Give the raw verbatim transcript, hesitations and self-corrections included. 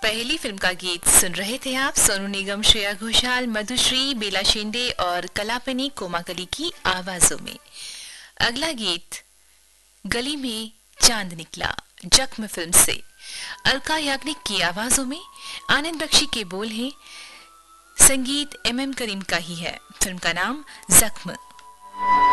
पहली फिल्म का गीत सुन रहे थे आप। सोनू निगम, श्रेया घोषाल, मधुश्री, बेला शिंदे और कलापनी कोमाकली की आवाजों में। अगला गीत गली में चांद निकला जख्म फिल्म से अलका याग्निक की आवाजों में। आनंद बख्शी के बोल हैं, संगीत एम एम करीम का ही है। फिल्म का नाम जख्म।